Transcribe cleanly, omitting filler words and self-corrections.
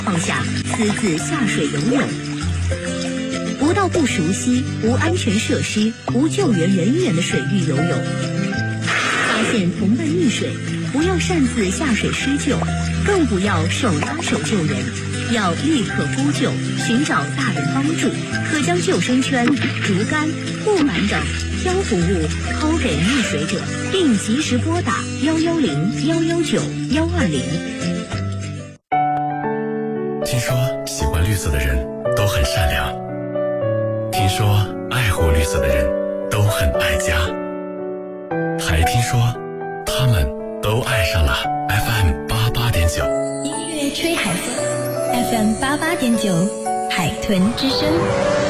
放下私自下水游泳。无到不熟悉、无安全设施、无救援人员的水域游泳。发现同伴溺水，不要擅自下水施救，更不要手拉手救人，要立刻呼救，寻找大人帮助。可将救生圈、竹竿、木板等漂浮物抛给溺水者，并及时拨打110、119、120。 听说喜欢绿色的人都很善良，听说爱护绿色的人都很爱家，还听说他们都爱上了 FM 88.9。 音乐吹海风 FM 88.9，海豚之声。